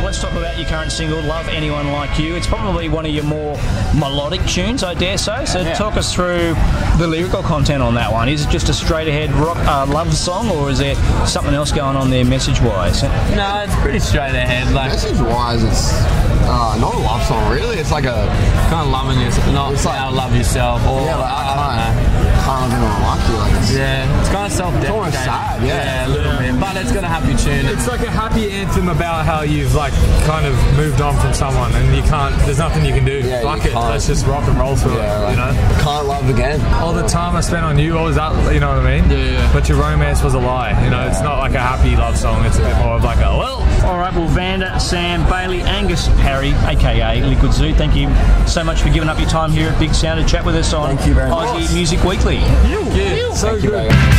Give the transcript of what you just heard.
let's talk about your current single, Love Anyone Like You. It's probably one of your more melodic tunes, I dare say. So talk us through the lyrical content on that one. Is it just a straight-ahead rock love song, or is there something else going on there message-wise? No, it's pretty straight ahead. Like message-wise, it's not a love song, really. It's like a kind of loving yourself, not it's like, how to love yourself. Or yeah, like, I can't love anyone like you. Like it's kind of self-deprecating. It's almost sad, yeah, a little bit. But it's got a happy tune. It's like a happy anthem about how you've like kind of moved on from someone and you can't. There's nothing you can do. Yeah, Fuck it. Let's just rock and roll through it. Like, you know. Can't love again. All the time I spent on you, what was that? You know what I mean? Yeah. But your romance was a lie. You know, it's not like a happy love song. It's a bit more of like a well. All right, well, Vander, Sam, Bailey, Angus, Harry, aka Liquid Zoo, thank you so much for giving up your time here at Big Sound to chat with us on Thank you very Aussie much. Music Weekly. Yeah, so Thank you, good. baby.